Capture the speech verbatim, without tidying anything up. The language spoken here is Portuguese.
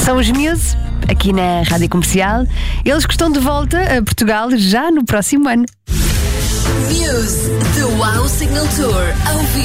São os Muse, aqui na Rádio Comercial. Eles que estão de volta a Portugal já no próximo ano. Muse, The Wow Signal Tour, ao vivo.